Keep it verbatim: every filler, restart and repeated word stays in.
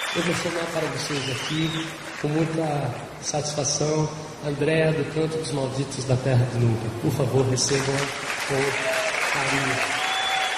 Eu vou chamar para vocês aqui, com muita satisfação, Andréa do Canto dos Malditos da Terra de Nunca. Por favor, recebam com carinho.